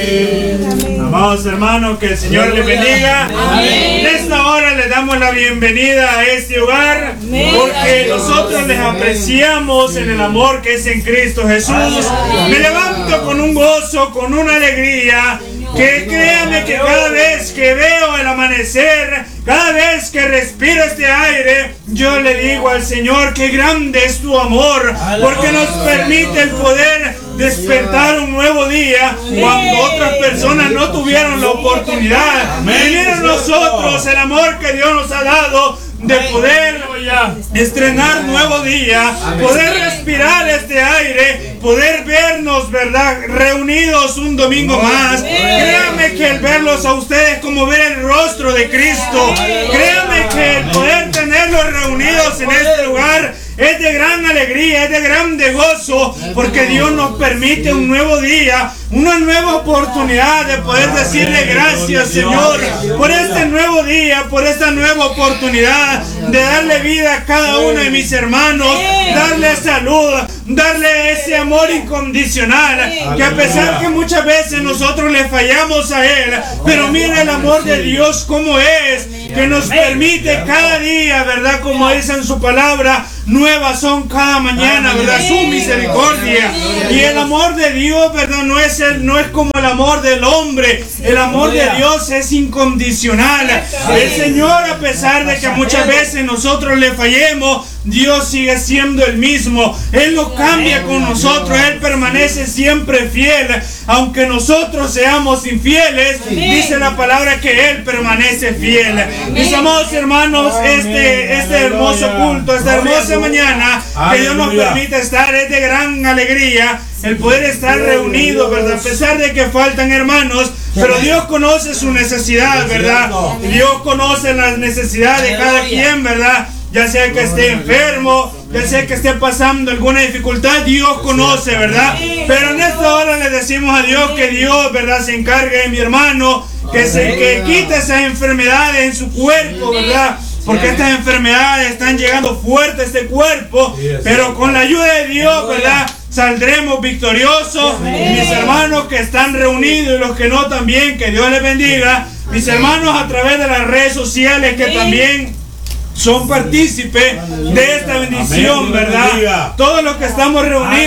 Amados hermanos, que el Señor les bendiga. En esta hora les damos la bienvenida a este hogar, porque nosotros les apreciamos en el amor que es en Cristo Jesús. Me levanto con un gozo, con una alegría, que créanme que cada vez que veo el amanecer, cada vez que respiro este aire, yo le digo al Señor que grande es tu amor, porque nos permite el poder despertar un nuevo día cuando otras personas no tuvieron la oportunidad. Miren nosotros el amor que Dios nos ha dado de poder estrenar nuevo día, poder respirar este aire, poder vernos, ¿verdad?, reunidos un domingo más. Créanme que el verlos a ustedes como ver el rostro de Cristo, créanme que el poder tenerlos reunidos en este lugar es de gran alegría, es de grande gozo, porque Dios nos permite un nuevo día, una nueva oportunidad de poder decirle gracias, Señor, por este nuevo día, por esta nueva oportunidad de darle vida a cada uno de mis hermanos, darle salud, darle ese amor incondicional, que a pesar que muchas veces nosotros le fallamos a Él, pero mira el amor de Dios como es, que nos permite cada día, ¿verdad?, como dice en su palabra, nuevas son cada mañana, ¿verdad?, su misericordia. Y el amor de Dios, ¿verdad?, no es como el amor del hombre. El amor de Dios es incondicional. El Señor, a pesar de que muchas veces nosotros le fallemos, Dios sigue siendo el mismo. Él no cambia con nosotros. Él permanece siempre fiel. Aunque nosotros seamos infieles, dice la palabra que Él permanece fiel. Mis amados hermanos, este hermoso culto, esta hermosa mañana que Dios nos permite estar, es de gran alegría el poder estar reunidos, ¿verdad? A pesar de que faltan hermanos, pero Dios conoce su necesidad, ¿verdad? Dios conoce las necesidades de cada quien, ¿verdad? Ya sea que esté enfermo, ya sea que esté pasando alguna dificultad, Dios conoce, ¿verdad? Pero en esta hora le decimos a Dios que Dios, ¿verdad?, se encargue de mi hermano, que quite esas enfermedades en su cuerpo, ¿verdad? Porque estas enfermedades están llegando fuerte a este cuerpo, pero con la ayuda de Dios, ¿verdad?, saldremos victoriosos. Mis hermanos que están reunidos y los que no también, que Dios les bendiga. Mis hermanos a través de las redes sociales que también son partícipes de esta bendición, ¿verdad? Todos los que estamos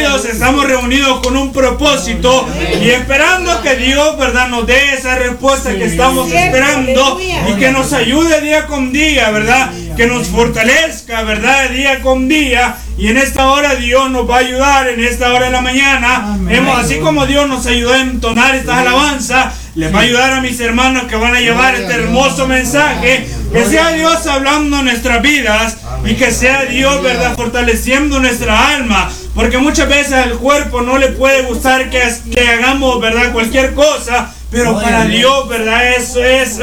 reunidos con un propósito y esperando que Dios, ¿verdad?, nos dé esa respuesta que estamos esperando y que nos ayude día con día, ¿verdad?, que nos fortalezca, ¿verdad?, día con día. Y en esta hora Dios nos va a ayudar, en esta hora de la mañana, así como Dios nos ayudó a entonar estas alabanzas, les va a ayudar a mis hermanos que van a llevar este hermoso mensaje, que sea Dios hablando en nuestras vidas y que sea Dios, ¿verdad?, fortaleciendo nuestra alma, porque muchas veces al cuerpo no le puede gustar que hagamos, ¿verdad?, cualquier cosa, pero para Dios, ¿verdad?, eso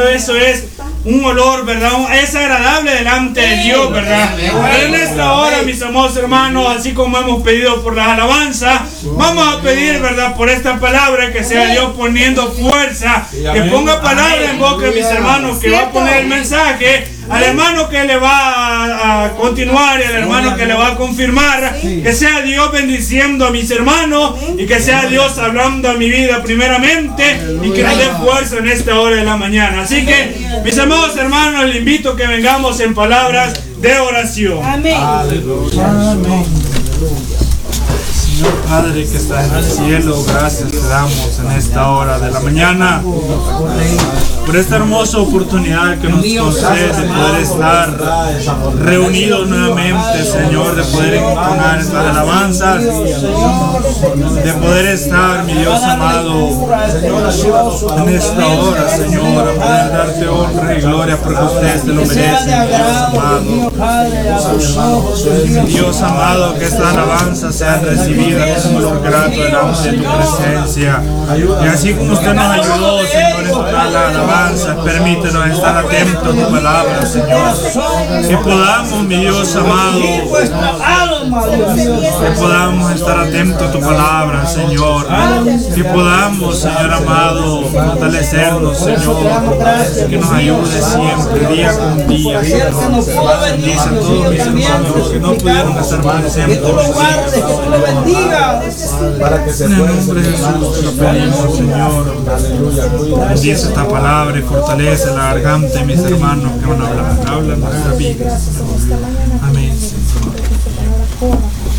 es un olor, ¿verdad?, es agradable delante de Dios, ¿verdad? Pero en esta hora, mis amados hermanos, así como hemos pedido por las alabanzas, vamos a pedir, ¿verdad?, por esta palabra, que sea Dios poniendo fuerza, que ponga palabra en boca de mis hermanos, que va a poner el mensaje, al hermano que le va a continuar y al hermano que le va a confirmar, que sea Dios bendiciendo a mis hermanos y que sea Dios hablando a mi vida primeramente y que nos dé fuerza en esta hora de la mañana. Así que, mis amados hermanos, les invito a que vengamos en palabras de oración. Amén. Amén. Señor Padre que estás en el cielo, gracias te damos en esta hora de la mañana por esta hermosa oportunidad que nos concede de poder estar reunidos nuevamente, Señor, de poder entonar estas alabanzas, de poder estar, mi Dios amado, en esta hora, Señor, a poder darte honra y gloria porque ustedes te lo merecen, mi Dios amado, que estas alabanzas sean recibidas como lo grato delante de tu presencia. Y así como usted nos ayudó, Señor, en tocar la alabanza, permítenos estar atentos a tu palabra, Señor. Que podamos, mi Dios amado, que podamos estar atentos a tu palabra, Señor. Que podamos, Señor amado, fortalecernos, Señor. Que nos ayude siempre, día con día, Señor. Bendice a todos mis hermanos que no pudieron estar presentes. bendiga. Para que se En el pueda nombre de Jesús te lo pedimos, Señor. Bendice esta palabra y fortalece la garganta de mis hermanos que van a hablar. Habla nuestra vida. Amén, Señor.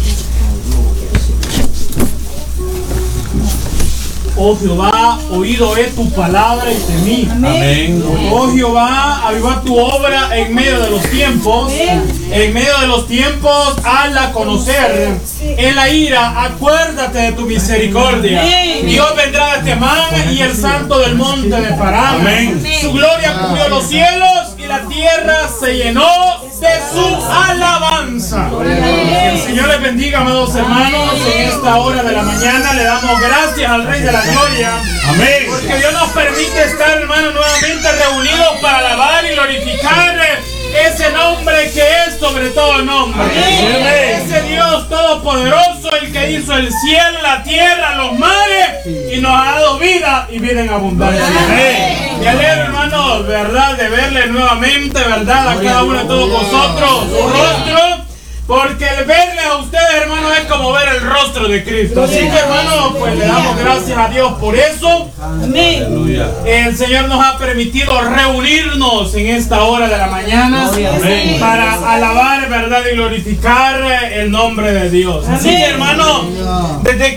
Oh Jehová, oído es tu palabra y temí. Amén. Oh Jehová, aviva tu obra en medio de los tiempos. En medio de los tiempos, hazla conocer. En la ira, acuérdate de tu misericordia. Dios vendrá de Temán y el santo del monte de Parán. Amén. Su gloria cubrió los cielos y la tierra se llenó de su alabanza. Que el Señor les bendiga, amados hermanos. En esta hora de la mañana le damos gracias al Rey de la Gloria. Amén. Porque Dios nos permite estar, hermanos, nuevamente reunidos para alabar y glorificar ese nombre que es sobre todo nombre. Ese Dios todopoderoso, el que hizo el cielo, la tierra, los mares y nos ha dado vida y vida en abundancia. Me alegro, hermanos, verdad, de verle nuevamente, verdad, a cada uno de todos vosotros su rostro. Porque el verle a ustedes, hermanos, es como ver el rostro de Cristo. Así que, hermanos, pues le damos gracias a Dios por eso. Amén. El Señor nos ha permitido reunirnos en esta hora de la mañana para alabar, verdad, y glorificar el nombre de Dios. Así que, hermanos, desde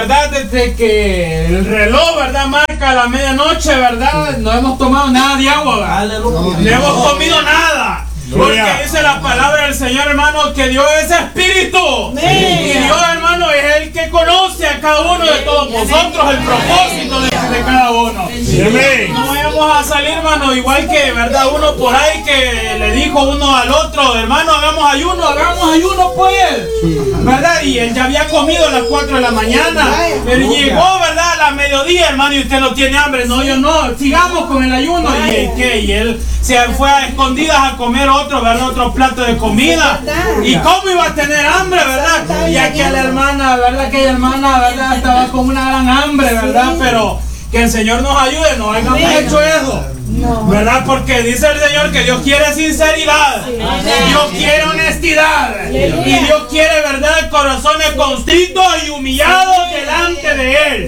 que el reloj, verdad, marca la medianoche, verdad, no hemos tomado nada de agua, ¿verdad? No hemos comido nada. Porque dice la palabra del Señor, hermano, que Dios es espíritu. Y Dios, hermano, es el que conoce a cada uno de todos vosotros el propósito de cada uno. No vayamos a salir, hermano, igual que, verdad, uno por ahí que le dijo uno al otro, hermano, hagamos ayuno pues. ¿Verdad? Y él ya había comido a las 4 de la mañana. Pero llegó, ¿verdad? A la mediodía, hermano, y usted no tiene hambre. No, yo no. Sigamos con el ayuno. Y él se fue a escondidas a comer otro plato de comida. ¿Y cómo iba a tener hambre, verdad? Y aquella hermana, ¿verdad? Estaba con una gran hambre, ¿verdad? Pero que el Señor nos ayude, no hayamos hecho eso. ¿Verdad? Porque dice el Señor que Dios quiere sinceridad. Dios quiere honestidad. Y Dios quiere, ¿verdad? Corazones constritos y humillados delante de Él.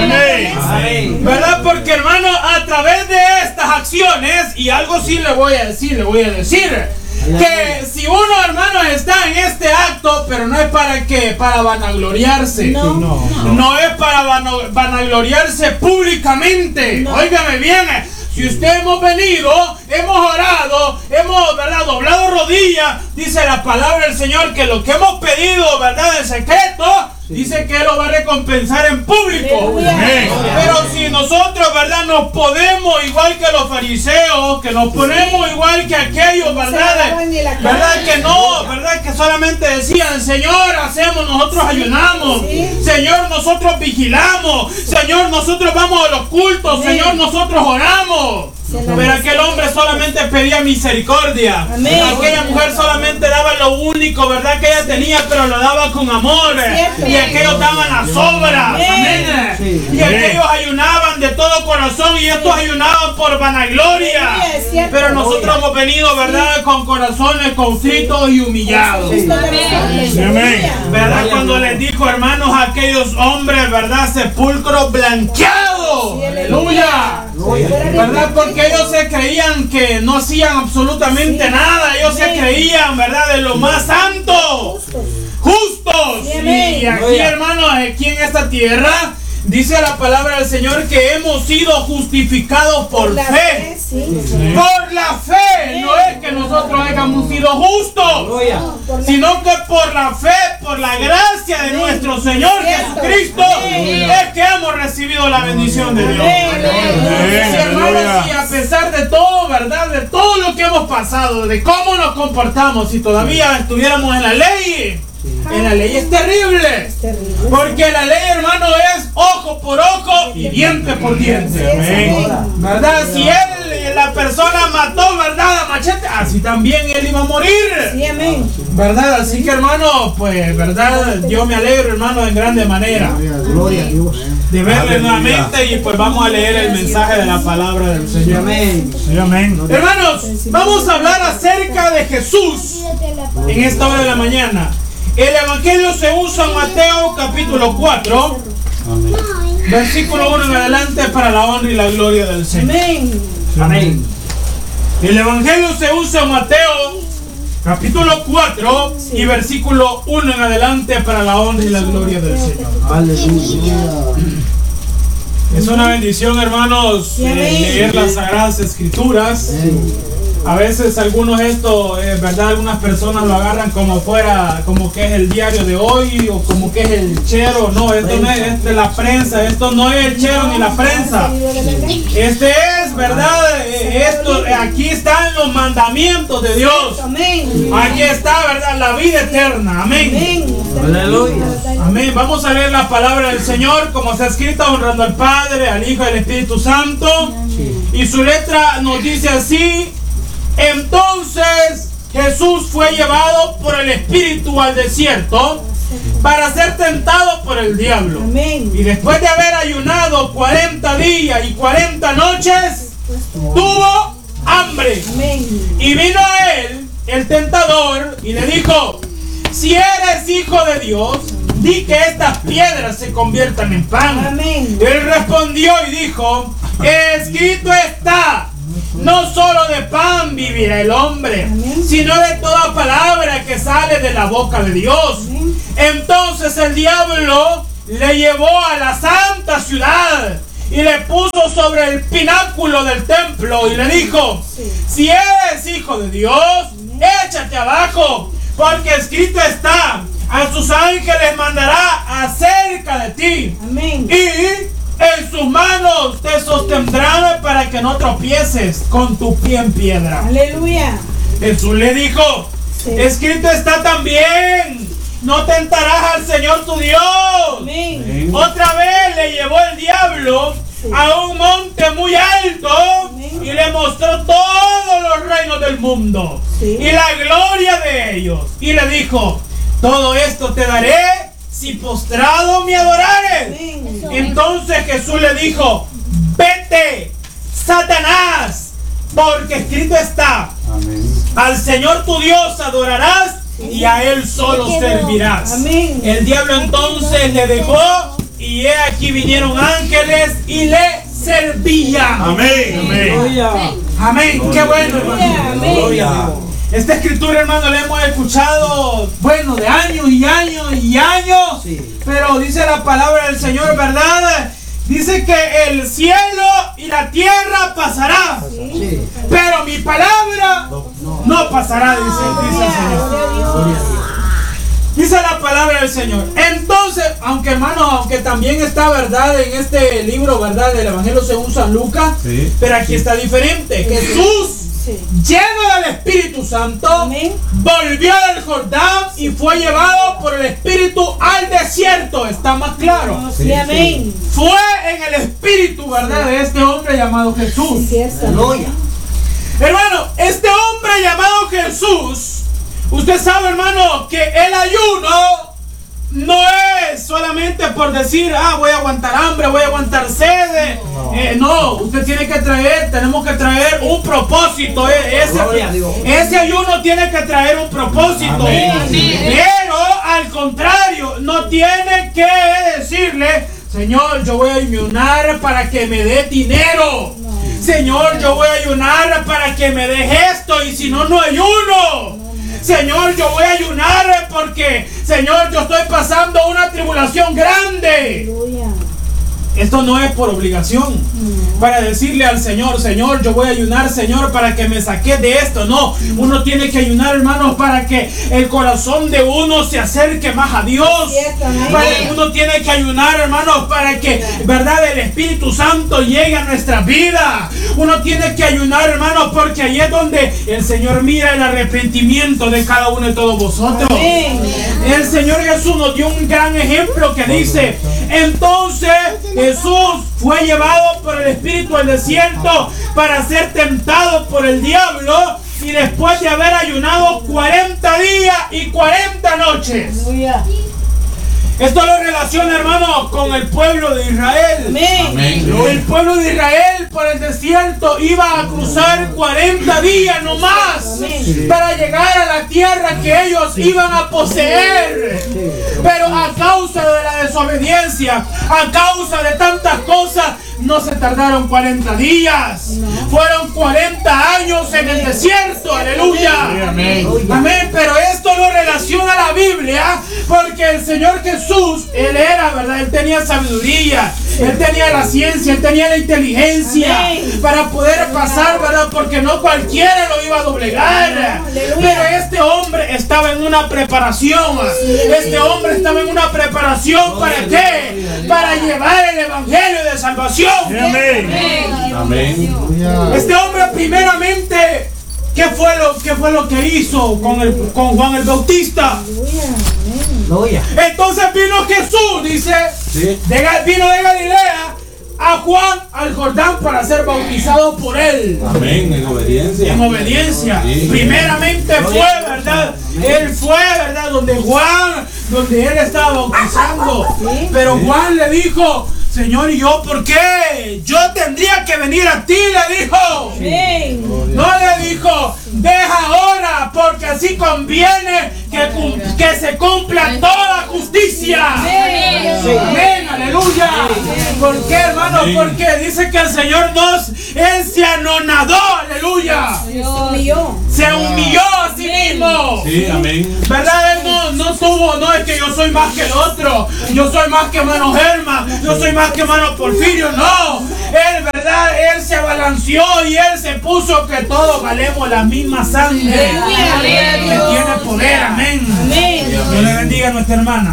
Amén. ¿Verdad? Porque, hermano, a través de estas acciones, y algo sí le voy a decir, que si uno, hermano, está en este acto, pero no es para vanagloriarse. No es para vanagloriarse públicamente. Óigame bien. Si usted hemos venido, hemos orado, hemos, ¿verdad?, doblado rodillas, dice la palabra del Señor que lo que hemos pedido, ¿verdad?, en secreto, dice que Él lo va a recompensar en público. Pero si nosotros, ¿verdad?, nos ponemos igual que los fariseos, que nos ponemos igual que aquellos, ¿verdad? ¿Verdad? Que solamente decían, Señor, nosotros ayunamos, Señor, nosotros vigilamos, Señor, nosotros vamos a los cultos, Señor, nosotros oramos. Pero aquel hombre solamente pedía misericordia. Aquella mujer solamente daba lo único, ¿verdad?, que ella tenía, pero lo daba con amor. Y aquellos daban las obras. Y aquellos ayunaban de todo corazón y estos ayunaban por vanagloria. Pero nosotros hemos venido, ¿verdad?, con corazones contritos y humillados. ¿Verdad? Cuando les dijo, hermanos, a aquellos hombres, ¿verdad?, sepulcro blanqueado. Aleluya. ¿Verdad? Porque ellos se creían que no hacían absolutamente nada. Ellos se creían, ¿verdad?, de lo más santo. Justos. Y aquí, hermanos, aquí en esta tierra, dice la palabra del Señor que hemos sido justificados por fe. Por la fe. No es que nosotros hayamos sido justos, sino que por la fe, por la gracia de nuestro Señor Jesucristo, es que hemos recibido la bendición de Dios. Sí, hermanos, y a pesar de todo, ¿verdad?, de todo lo que hemos pasado, de cómo nos comportamos, si todavía estuviéramos en la ley, es terrible. Porque la ley, hermano, es ojo por ojo y diente por diente. ¿Verdad? Si la persona mató, ¿verdad?, a machete, así también él iba a morir. ¿Verdad? Así que, hermano, pues, ¿verdad? Yo me alegro, hermano, en grande manera de verle nuevamente. Y pues vamos a leer el mensaje de la palabra del Señor. Amén. Hermanos, vamos a hablar acerca de Jesús en esta hora de la mañana. El evangelio según San Mateo, capítulo 4, versículo 1 en adelante, para la honra y la gloria del Señor. Amén. Amén. El evangelio según San Mateo, capítulo 4 y versículo 1 en adelante, para la honra y la gloria del Señor. Aleluya. Es una bendición, hermanos, leer las Sagradas Escrituras. A veces algunos verdad, algunas personas lo agarran como fuera, como que es el diario de hoy, o como que es el chero. No, esto no es de la prensa, esto no es el chero ni la prensa. Este es, verdad, aquí están los mandamientos de Dios. Aquí está, verdad, la vida eterna. Amén. Aleluya. Amén. Vamos a leer la palabra del Señor como está escrita, honrando al Padre, al Hijo y al Espíritu Santo. Y su letra nos dice así: entonces Jesús fue llevado por el Espíritu al desierto para ser tentado por el diablo. Amén. Y después de haber ayunado 40 días y 40 noches, tuvo hambre. Amén. Y vino a él el tentador y le dijo: si eres hijo de Dios, di que estas piedras se conviertan en pan. Amén. Él respondió y dijo: escrito está, no solo de pan vivirá el hombre, sino de toda palabra que sale de la boca de Dios. Entonces el diablo le llevó a la santa ciudad y le puso sobre el pináculo del templo y le dijo: si eres hijo de Dios, échate abajo, porque escrito está, a sus ángeles mandará acerca de ti. Amén. Y en sus manos te sostendrán para que no tropieces con tu pie en piedra. Aleluya. Jesús le dijo: escrito está también, no tentarás al Señor tu Dios. Amén. Otra vez le llevó el diablo a un monte muy alto y le mostró todos los reinos del mundo y la gloria de ellos. Y le dijo: todo esto te daré si postrado me adorares. Amén. Entonces Jesús le dijo: vete, Satanás, porque escrito está, al Señor tu Dios adorarás y a Él solo servirás. Amén. El diablo entonces le dejó, y he aquí vinieron ángeles y le servían. Amén. Amén. Amén. Qué bueno, hermano. Amén. Esta escritura, hermano, la hemos escuchado, bueno, de años y años y años. Pero dice la palabra del Señor, ¿verdad? Dice que el cielo y la tierra pasará, pero mi palabra no pasará, dice el Señor. Dice la palabra del Señor. Entonces, aunque, hermano, aunque también está, verdad, en este libro, verdad, del Evangelio según San Lucas, pero aquí está diferente. Jesús, lleno del Espíritu Santo, volvió del Jordán y fue llevado por el Espíritu al desierto. ¿Está más claro? Sí, amén. Fue en el Espíritu, ¿verdad?, de este hombre llamado Jesús. Hermano, este hombre llamado Jesús, usted sabe, hermano, que el ayuno no es solamente por decir: voy a aguantar hambre, voy a aguantar sed. No, usted tiene que tenemos que traer un propósito. Ese ayuno tiene que traer un propósito. Pero al contrario, no tiene que decirle: Señor, yo voy a ayunar para que me dé dinero. Señor, yo voy a ayunar para que me dé esto, y si no, no ayuno. Señor, yo voy a ayunar porque, Señor, yo estoy pasando una tribulación grande. Esto no es por obligación, para decirle al Señor: Señor, yo voy a ayunar, Señor, para que me saque de esto. No, uno tiene que ayunar, hermanos, para que el corazón de uno se acerque más a Dios. Uno tiene que ayunar, hermanos, para que, verdad, el Espíritu Santo llegue a nuestra vida. Uno tiene que ayunar, hermanos, porque ahí es donde el Señor mira el arrepentimiento de cada uno de todos vosotros. El Señor Jesús nos dio un gran ejemplo que dice: entonces Jesús fue llevado por el Espíritu al desierto para ser tentado por el diablo, y después de haber ayunado 40 días y 40 noches. Esto lo relaciona, hermano, con el pueblo de Israel. Amén. El pueblo de Israel por el desierto iba a cruzar 40 días nomás para llegar a la tierra que ellos iban a poseer. Pero a causa de la desobediencia, a causa de tantas cosas, no se tardaron 40 días. Fueron 40 años en el desierto. Aleluya. Amén. Pero esto lo relaciona a la Biblia, porque el Señor Jesús, Él era, ¿verdad? Él tenía sabiduría, Él tenía la ciencia, Él tenía la inteligencia para poder pasar, ¿verdad? Porque no cualquiera lo iba a doblegar. Pero este hombre estaba en una preparación. Este hombre estaba en una preparación. ¿Para qué? Para llevar el evangelio de salvación. Amén. Este hombre primeramente, ¿qué fue lo que hizo con Juan el Bautista? Entonces vino Jesús, dice, vino de Galilea a Juan al Jordán para ser bautizado por él. Amén, en obediencia. En obediencia. Sí. Primeramente fue, ¿verdad? Él fue, ¿verdad? Donde él estaba bautizando. Pero Juan le dijo: Señor, ¿y yo por qué? Yo tendría que venir a ti, le dijo. No le dijo: deja ahora, porque así conviene que se cumpla toda justicia. Amén, aleluya. ¿Por qué, hermano? Porque dice que el Señor Él se anonadó, aleluya. Se humilló a sí mismo. Sí, amén. ¿Verdad? Él no es que yo soy más que el otro, yo soy más que hermano Germán, yo soy más que hermano Porfirio. No, él, ¿verdad? Él se abalanceó y él se puso que todos valemos la misma sangre que tiene poder. Amén. Dios le bendiga a nuestra hermana.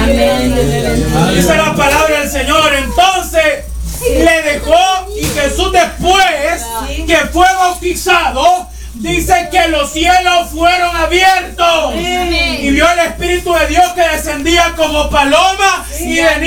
Esa es la palabra del Señor. Entonces le dejó, y Jesús, después que fue bautizado, dice que los cielos fueron abiertos y vio el Espíritu de Dios que descendía como paloma y venía